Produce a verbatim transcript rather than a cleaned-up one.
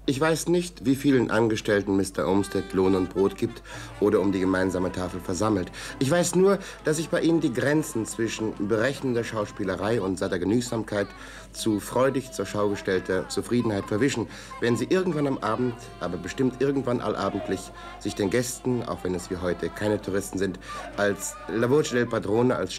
Ich weiß nicht, wie vielen Angestellten Mister Olmsted Lohn und Brot gibt oder um die gemeinsame Tafel versammelt. Ich weiß nur, dass sich bei Ihnen die Grenzen zwischen berechnender Schauspielerei und satter Genügsamkeit zu freudig zur Schau gestellter Zufriedenheit verwischen, wenn Sie irgendwann am Abend, aber bestimmt irgendwann allabendlich, sich den Gästen, auch wenn es wie heute keine Touristen sind, als La Voce del Padrone, als